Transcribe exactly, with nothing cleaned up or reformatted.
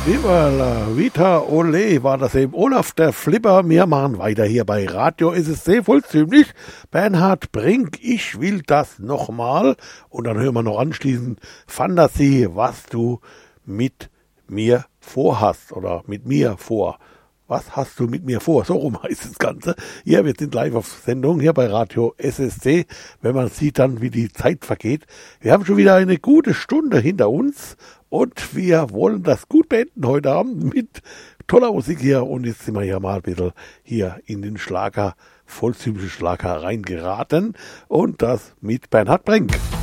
Viva la Vita, ole, war das eben Olaf der Flipper. Wir machen weiter hier bei Radio S S C, vollzüglich. Bernhard Brink, ich will das nochmal. Und dann hören wir noch anschließend Fantasie, was du mit mir vorhast oder mit mir vor. Was hast du mit mir vor? So rum heißt das Ganze. Ja, wir sind live auf Sendung hier bei Radio S S C. Wenn man sieht dann, wie die Zeit vergeht. Wir haben schon wieder eine gute Stunde hinter uns und wir wollen das gut beenden heute Abend mit toller Musik hier. Und jetzt sind wir ja mal ein bisschen hier in den Schlager, vollzüglichen Schlager reingeraten. Und das mit Bernhard Brink.